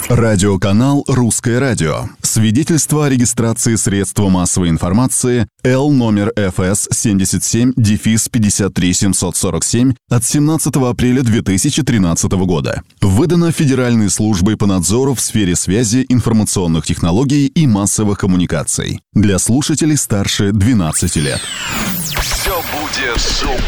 Радиоканал «Русское радио». Свидетельство о регистрации средства массовой информации Л номер ФС 77-53747 от 17 апреля 2013 года. Выдано Федеральной службой по надзору в сфере связи, информационных технологий и массовых коммуникаций. Для слушателей старше 12 лет. Все будет супер.